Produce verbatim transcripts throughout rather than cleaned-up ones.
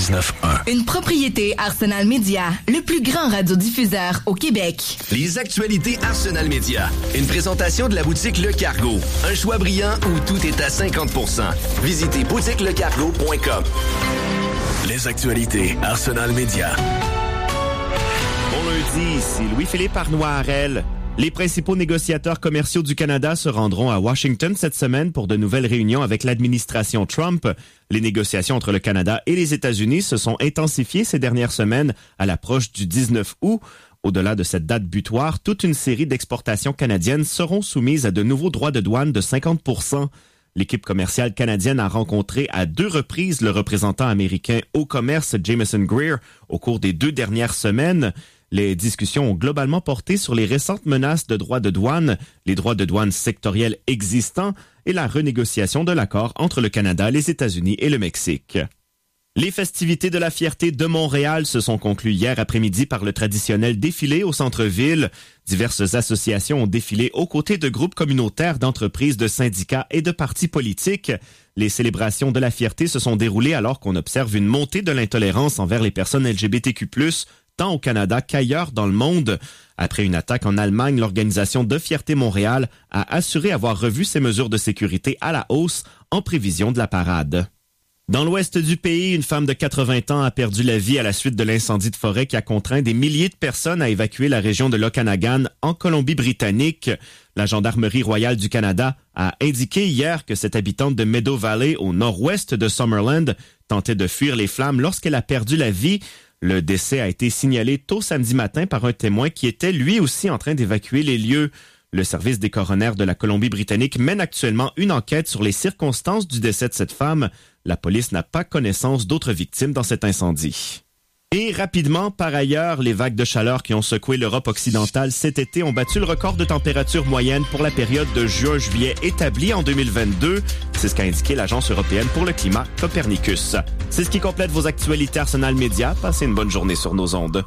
quatre-vingt-dix-neuf un. Une propriété Arsenal Média, le plus grand radiodiffuseur au Québec. Les actualités Arsenal Média. Une présentation de la boutique Le Cargo. Un choix brillant où tout est à cinquante pour cent. Visitez boutique le cargo point com. Les actualités Arsenal Média. Bon lundi, ici Louis-Philippe Arnoirel. Les principaux négociateurs commerciaux du Canada se rendront à Washington cette semaine pour de nouvelles réunions avec l'administration Trump. Les négociations entre le Canada et les États-Unis se sont intensifiées ces dernières semaines à l'approche du dix-neuf août. Au-delà de cette date butoir, toute une série d'exportations canadiennes seront soumises à de nouveaux droits de douane de cinquante pour cent. L'équipe commerciale canadienne a rencontré à deux reprises le représentant américain au commerce Jameson Greer au cours des deux dernières semaines. Les discussions ont globalement porté sur les récentes menaces de droits de douane, les droits de douane sectoriels existants et la renégociation de l'accord entre le Canada, les États-Unis et le Mexique. Les festivités de la fierté de Montréal se sont conclues hier après-midi par le traditionnel défilé au centre-ville. Diverses associations ont défilé aux côtés de groupes communautaires, d'entreprises, de syndicats et de partis politiques. Les célébrations de la fierté se sont déroulées alors qu'on observe une montée de l'intolérance envers les personnes L G B T Q plus, tant au Canada qu'ailleurs dans le monde. Après une attaque en Allemagne, l'organisation de Fierté Montréal a assuré avoir revu ses mesures de sécurité à la hausse en prévision de la parade. Dans l'ouest du pays, une femme de quatre-vingts ans a perdu la vie à la suite de l'incendie de forêt qui a contraint des milliers de personnes à évacuer la région de l'Okanagan en Colombie-Britannique. La Gendarmerie royale du Canada a indiqué hier que cette habitante de Meadow Valley, au nord-ouest de Summerland, tentait de fuir les flammes lorsqu'elle a perdu la vie. Le décès a été signalé tôt samedi matin par un témoin qui était lui aussi en train d'évacuer les lieux. Le service des coronaires de la Colombie-Britannique mène actuellement une enquête sur les circonstances du décès de cette femme. La police n'a pas connaissance d'autres victimes dans cet incendie. Et rapidement, par ailleurs, les vagues de chaleur qui ont secoué l'Europe occidentale cet été ont battu le record de température moyenne pour la période de juin-juillet établie en deux mille vingt-deux. C'est ce qu'a indiqué l'Agence européenne pour le climat Copernicus. C'est ce qui complète vos actualités Arsenal Média. Passez une bonne journée sur nos ondes.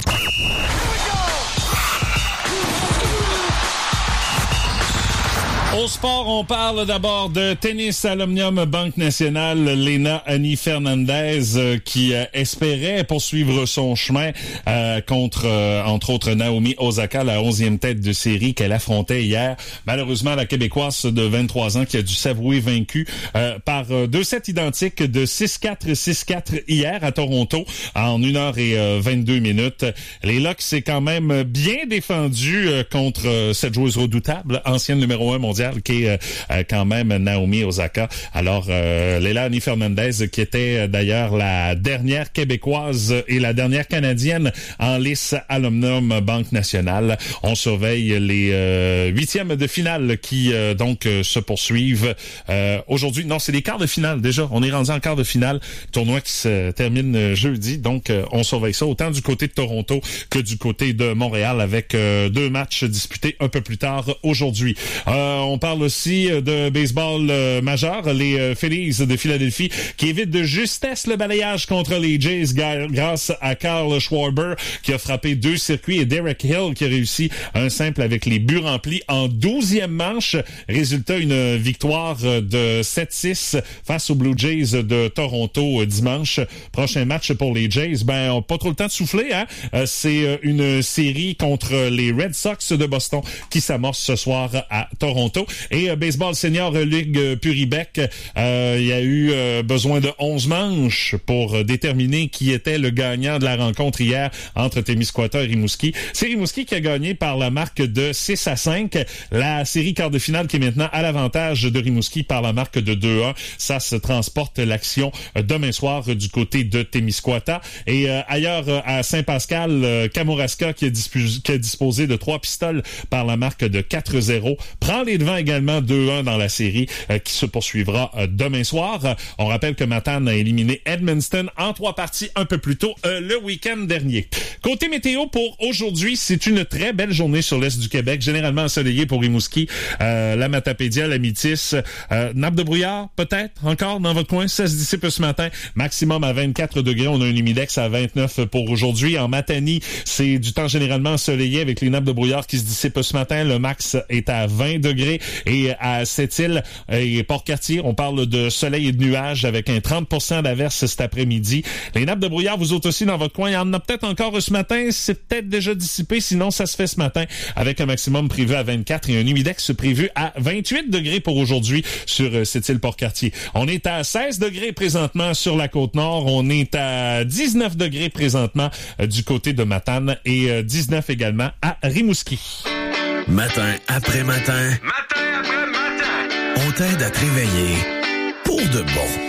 Au sport, on parle d'abord de tennis à l'Omnium Banque Nationale. Lena Annie Fernandez euh, qui euh, espérait poursuivre son chemin euh, contre, euh, entre autres, Naomi Osaka, la onzième tête de série qu'elle affrontait hier. Malheureusement, la Québécoise de vingt-trois ans qui a dû s'avouer vaincue euh, par euh, deux sets identiques de six quatre, six quatre hier à Toronto en une heure et vingt-deux minutes. Les Locks s'est quand même bien défendu euh, contre euh, cette joueuse redoutable, ancienne numéro un mondiale, qui est euh, quand même Naomi Osaka. Alors, euh, Lena Annie Fernandez, qui était euh, d'ailleurs la dernière Québécoise et la dernière Canadienne en lice à l'Omnium Banque Nationale. On surveille les euh, huitièmes de finale qui euh, donc euh, se poursuivent euh, aujourd'hui. Non, c'est les quarts de finale déjà. On est rendu en quart de finale. Tournoi qui se termine jeudi. Donc, euh, on surveille ça autant du côté de Toronto que du côté de Montréal avec euh, deux matchs disputés un peu plus tard aujourd'hui. Euh, on parle aussi de baseball euh, majeur, les euh, Phillies de Philadelphie qui évitent de justesse le balayage contre les Jays grâce à Kyle Schwarber qui a frappé deux circuits et Derek Hill qui a réussi un simple avec les buts remplis en douzième manche. Résultat, une victoire de sept six face aux Blue Jays de Toronto dimanche. Prochain match pour les Jays, ben on n'a pas trop le temps de souffler, hein? Euh, c'est une série contre les Red Sox de Boston qui s'amorce ce soir à Toronto. Et euh, baseball senior euh, Ligue euh, Puribec, euh, il y a eu euh, besoin de onze manches pour euh, déterminer qui était le gagnant de la rencontre hier entre Témiscouata et Rimouski. C'est Rimouski qui a gagné par la marque de six à cinq. La série quart de finale qui est maintenant à l'avantage de Rimouski par la marque de deux à un. Ça se transporte l'action euh, demain soir euh, du côté de Témiscouata. Et euh, ailleurs euh, à Saint-Pascal, euh, Kamouraska qui a, dispu- qui a disposé de trois pistoles par la marque de quatre zéro prend les devants également deux un dans la série euh, qui se poursuivra euh, demain soir. Euh, on rappelle que Matane a éliminé Edmundston en trois parties un peu plus tôt euh, le week-end dernier. Côté météo pour aujourd'hui, c'est une très belle journée sur l'est du Québec, généralement ensoleillé pour Rimouski, euh, la Matapédia, la Métis, euh, nappe de brouillard peut-être encore dans votre coin, ça se dissipe ce matin, maximum à vingt-quatre degrés, on a un humidex à vingt-neuf pour aujourd'hui. En Matanie, c'est du temps généralement ensoleillé avec les nappes de brouillard qui se dissipent ce matin, le max est à vingt degrés. degrés. Et à Sept-Îles et Port-Cartier, on parle de soleil et de nuages avec un trente pour cent d'averses cet après-midi. Les nappes de brouillard, vous autres aussi dans votre coin, il y en a peut-être encore ce matin. C'est peut-être déjà dissipé, sinon ça se fait ce matin avec un maximum prévu à vingt-quatre et un humidex prévu à vingt-huit degrés pour aujourd'hui sur Sept-Îles Port-Cartier. On est à seize degrés présentement sur la Côte-Nord. On est à dix-neuf degrés présentement euh, du côté de Matane et euh, dix-neuf également à Rimouski. Matin après matin. Matin après matin. On t'aide à te réveiller pour de bon.